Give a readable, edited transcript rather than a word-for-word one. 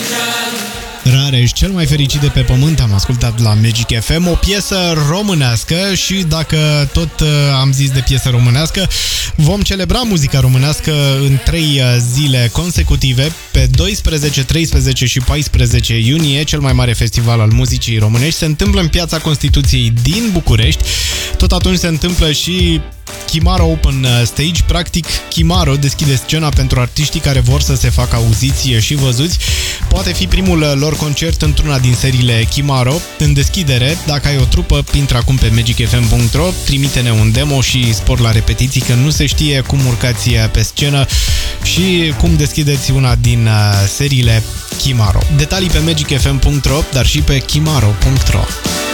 Rareș, cel mai fericit de pe pământ, am ascultat la Magic FM, o piesă românească și dacă tot am zis de piesă românească, vom celebra muzica românească în 3 zile consecutive, pe 12, 13 și 14 iunie, cel mai mare festival al muzicii românești. Se întâmplă în Piața Constituției din București, tot atunci se întâmplă și Chimaro Open Stage. Practic, Chimaro deschide scena pentru artiștii care vor să se facă auziți și văzuți. Poate fi primul lor concert într-una din seriile Chimaro. În deschidere, dacă ai o trupă, intră acum pe magicfm.ro, trimite-ne un demo și spor la repetiții, că nu se știe cum urcați pe scenă și cum deschideți una din seriile Chimaro. Detalii pe magicfm.ro, dar și pe chimaro.ro.